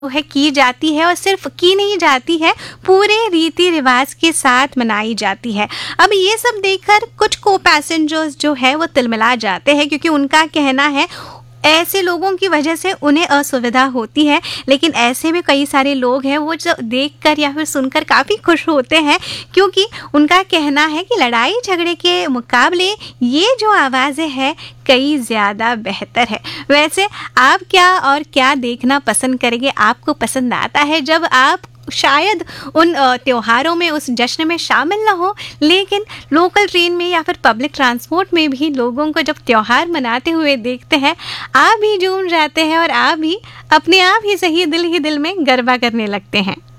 है की जाती है और सिर्फ की नहीं जाती है, पूरे रीति रिवाज के साथ मनाई जाती है। अब ये सब देखकर कुछ को पैसेंजर्स जो है वो तिलमिला जाते हैं, क्योंकि उनका कहना है ऐसे लोगों की वजह से उन्हें असुविधा होती है। लेकिन ऐसे में कई सारे लोग हैं वो जो देखकर या फिर सुनकर काफ़ी खुश होते हैं, क्योंकि उनका कहना है कि लड़ाई झगड़े के मुकाबले ये जो आवाज़ें हैं कई ज़्यादा बेहतर है। वैसे आप क्या देखना पसंद करेंगे? आपको पसंद आता है जब आप शायद उन त्योहारों में, उस जश्न में शामिल ना हो, लेकिन लोकल ट्रेन में या फिर पब्लिक ट्रांसपोर्ट में भी लोगों को जब त्योहार मनाते हुए देखते हैं, आप भी झूम जाते हैं और आप भी अपने आप ही सही दिल में गरबा करने लगते हैं।